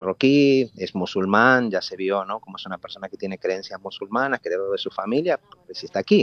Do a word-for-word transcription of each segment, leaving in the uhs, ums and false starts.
marroquí, es musulmán, ya se vio, ¿no?, como es una persona que tiene creencias musulmanas, que heredó de su familia, pues está aquí.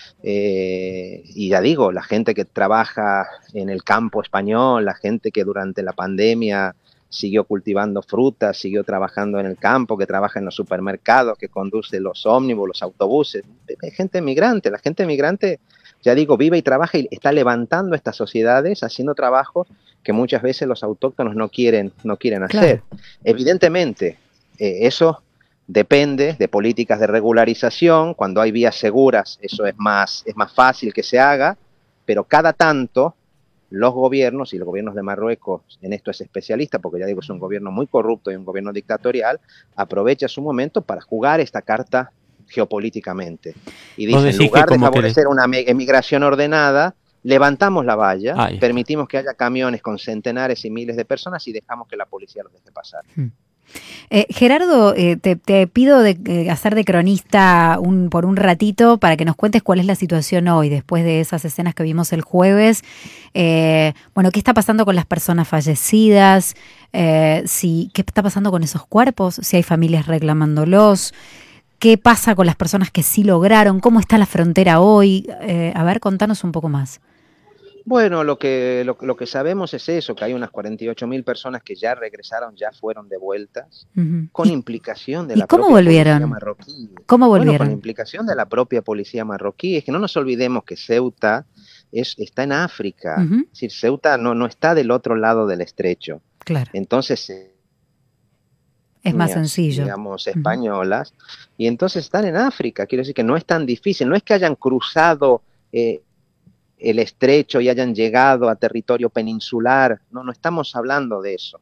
Eh, y ya digo, la gente que trabaja en el campo español, la gente que durante la pandemia siguió cultivando frutas, siguió trabajando en el campo, que trabaja en los supermercados, que conduce los ómnibus, los autobuses, gente migrante, la gente migrante, ya digo, vive y trabaja y está levantando estas sociedades, haciendo trabajos que muchas veces los autóctonos no quieren, no quieren hacer. Claro. Evidentemente, eh, eso depende de políticas de regularización. Cuando hay vías seguras, eso es más, es más fácil que se haga, pero cada tanto los gobiernos, y los gobiernos de Marruecos en esto es especialista, porque ya digo, es un gobierno muy corrupto y un gobierno dictatorial, aprovecha su momento para jugar esta carta geopolíticamente. Y dice, en lugar de favorecer que... una emigración ordenada, levantamos la valla, Ay. permitimos que haya camiones con centenares y miles de personas y dejamos que la policía los deje pasar. Hmm. Eh, Gerardo, eh, te, te pido de, eh, hacer de cronista un, por un ratito para que nos cuentes cuál es la situación hoy, después de esas escenas que vimos el jueves. Eh, bueno, ¿qué está pasando con las personas fallecidas? Eh, si, ¿Qué está pasando con esos cuerpos? Si hay familias reclamándolos. ¿Qué pasa con las personas que sí lograron? ¿Cómo está la frontera hoy? Eh, a ver, contanos un poco más. Bueno, lo que, lo, lo que sabemos es eso, que hay unas cuarenta y ocho mil personas que ya regresaron, ya fueron devueltas, uh-huh. con implicación de la propia volvieron? policía marroquí. ¿Cómo volvieron? Bueno, con implicación de la propia policía marroquí. Es que no nos olvidemos que Ceuta es, está en África. Uh-huh. Es decir, Ceuta no, no está del otro lado del estrecho. Claro. Entonces... Es más sencillo. Digamos, españolas, uh-huh. y entonces están en África. Quiero decir que no es tan difícil, no es que hayan cruzado... Eh, el estrecho y hayan llegado a territorio peninsular, no, no estamos hablando de eso.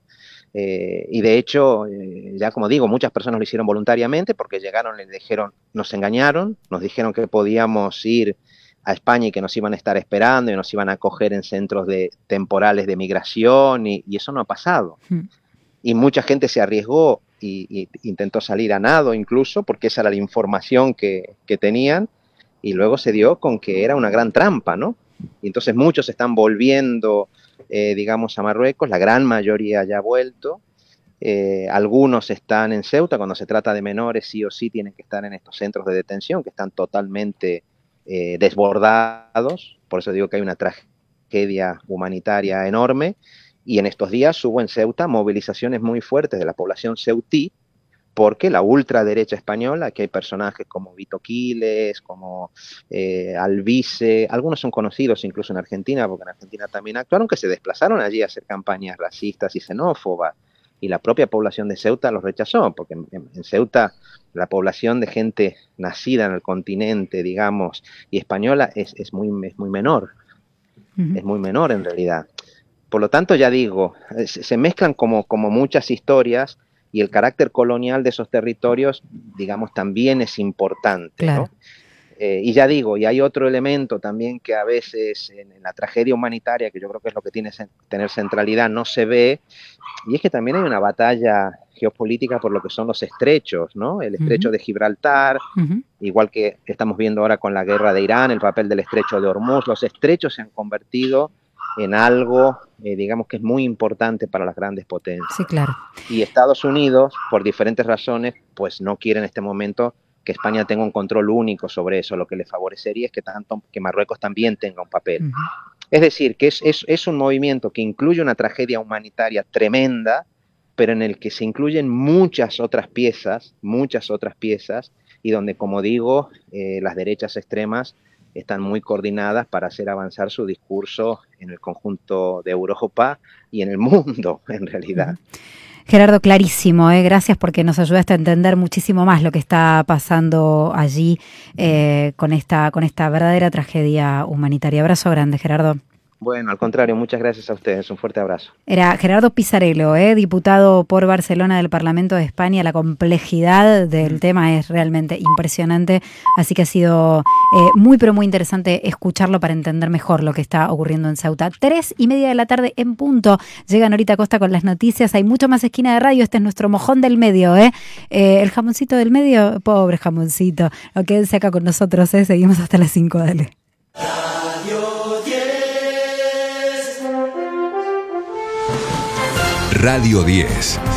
Eh, y de hecho, eh, ya como digo, muchas personas lo hicieron voluntariamente porque llegaron, les dijeron, nos engañaron, nos dijeron que podíamos ir a España y que nos iban a estar esperando y nos iban a acoger en centros de, temporales de migración y, y eso no ha pasado. Hmm. Y mucha gente se arriesgó y, y intentó salir a nado incluso porque esa era la información que, que tenían y luego se dio con que era una gran trampa, ¿no? Y entonces muchos están volviendo, eh, digamos, a Marruecos, la gran mayoría ya ha vuelto, eh, algunos están en Ceuta, cuando se trata de menores sí o sí tienen que estar en estos centros de detención que están totalmente eh, desbordados, por eso digo que hay una tragedia humanitaria enorme, y en estos días hubo en Ceuta movilizaciones muy fuertes de la población ceutí, porque la ultraderecha española, que hay personajes como Vito Quiles, como eh, Alvise, algunos son conocidos incluso en Argentina, porque en Argentina también actuaron, que se desplazaron allí a hacer campañas racistas y xenófobas, y la propia población de Ceuta los rechazó, porque en, en Ceuta la población de gente nacida en el continente, digamos, y española es, es, muy, es muy menor, uh-huh. es muy menor en realidad. Por lo tanto, ya digo, se, se mezclan como, como muchas historias, y el carácter colonial de esos territorios, digamos, también es importante, claro. ¿no? Eh, y ya digo, y hay otro elemento también que a veces en, en la tragedia humanitaria, que yo creo que es lo que tiene que tener centralidad, no se ve, y es que también hay una batalla geopolítica por lo que son los estrechos, ¿no? El estrecho uh-huh. de Gibraltar, uh-huh. igual que estamos viendo ahora con la guerra de Irán, el papel del estrecho de Hormuz, los estrechos se han convertido en algo, eh, digamos, que es muy importante para las grandes potencias. Sí, claro. Y Estados Unidos, por diferentes razones, pues no quiere en este momento que España tenga un control único sobre eso. Lo que le favorecería es que, tanto, que Marruecos también tenga un papel. Uh-huh. Es decir, que es, es, es un movimiento que incluye una tragedia humanitaria tremenda, pero en el que se incluyen muchas otras piezas, muchas otras piezas, y donde, como digo, eh, las derechas extremas están muy coordinadas para hacer avanzar su discurso en el conjunto de Europa y en el mundo, en realidad. Gerardo, clarísimo, ¿eh? Gracias porque nos ayudaste a entender muchísimo más lo que está pasando allí eh, con esta, con esta verdadera tragedia humanitaria. Abrazo grande, Gerardo. Bueno, al contrario, muchas gracias a ustedes, un fuerte abrazo. Era Gerardo Pisarello, ¿eh? diputado por Barcelona del Parlamento de España. La complejidad del tema es realmente impresionante, así que ha sido eh, muy pero muy interesante escucharlo para entender mejor lo que está ocurriendo en Ceuta. Tres y media de la tarde en punto, llega Norita Costa con las noticias. Hay mucho más esquina de radio, este es nuestro mojón del medio, ¿eh? eh el jamoncito del medio, pobre jamoncito, no, quédense acá con nosotros, ¿eh? Seguimos hasta las cinco, dale. Radio diez.